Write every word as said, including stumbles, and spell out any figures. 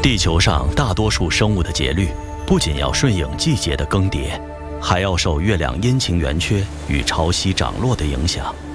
地球上大多数生物的节律，不仅要顺应季节的更迭，还要受月亮阴晴圆缺与潮汐涨落的影响。